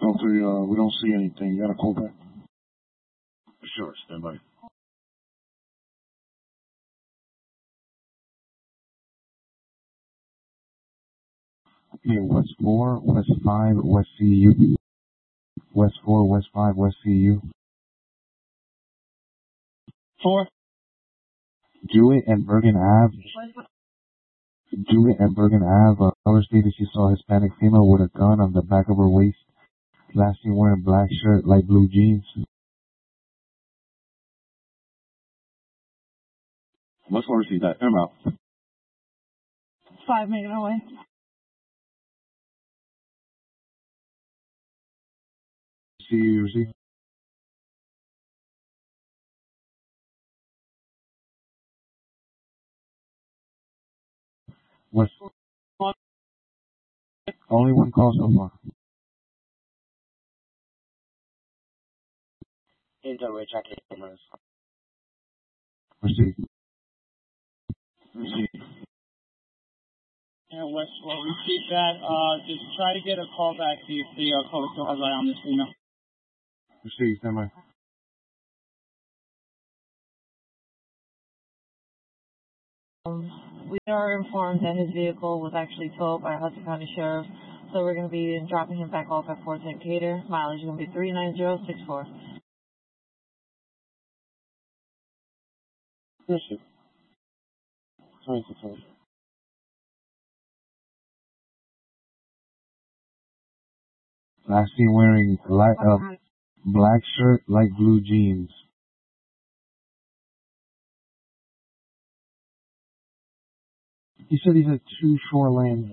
3, we don't see anything. You got a call back? Sure, stand by. Okay, West 4, West 5, West CU. West 4, West 5, West CU. 4? Jewett and Bergen Ave. Jewett and Bergen Ave. Our stated she saw a Hispanic female with a gun on the back of her waist. Last seen wearing black shirt, light blue jeans. What's for receipt that? I'm out. 5 making our way. CU, receive. West. Only one call so far. Inter-way tracking cameras. Receive. Yeah, West, well, we keep that. Just try to get a call back to you if the caller still has eye on this female. Receive, stand by. We are informed that his vehicle was actually towed by Hudson County Sheriff, so we're going to be dropping him back off at 410 Cater. Mileage is going to be 39064. Receive. 26. Last seen wearing light, black shirt, light blue jeans. He said he's at 2 Shoreland.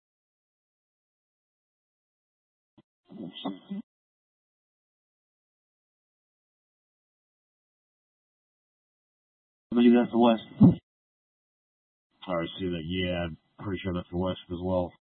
I believe that's the West. I see that, yeah, I'm pretty sure that's the West as well.